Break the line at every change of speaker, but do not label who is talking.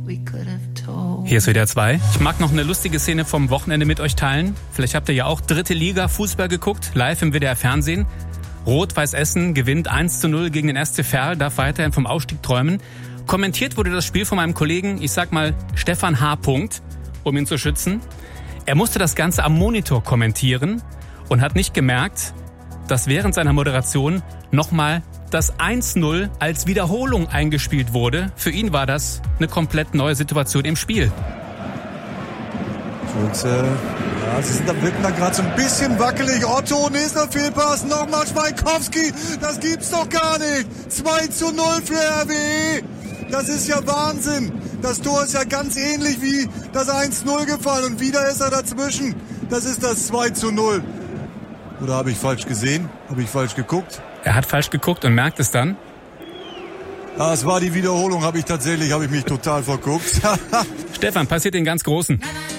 Hier ist WDR 2. Ich mag noch eine lustige Szene vom Wochenende mit euch teilen. Vielleicht habt ihr ja auch 3. Liga Fußball geguckt, live im WDR Fernsehen. Rot-Weiß Essen gewinnt 1:0 gegen den SC Verl, darf weiterhin vom Aufstieg träumen. Kommentiert wurde das Spiel von meinem Kollegen, ich sag mal Stefan H. um ihn zu schützen. Er musste das Ganze am Monitor kommentieren und hat nicht gemerkt, dass während seiner Moderation nochmal das 1:0 als Wiederholung eingespielt wurde. Für ihn war das eine komplett neue Situation im Spiel.
Schulze, ja, sie wirken da gerade so ein bisschen wackelig. Otto, nächster Fehlpass, nochmal Schweikowski. Das gibt's doch gar nicht. 2:0 für RWE. Das ist ja Wahnsinn. Das Tor ist ja ganz ähnlich wie das 1:0 gefallen. Und wieder ist er dazwischen. Das ist das 2:0. Oder habe ich falsch gesehen? Habe ich falsch geguckt?
Er hat falsch geguckt und merkt es dann.
Ah, es war die Wiederholung, habe ich mich total verguckt.
Stefan, passiert den ganz Großen.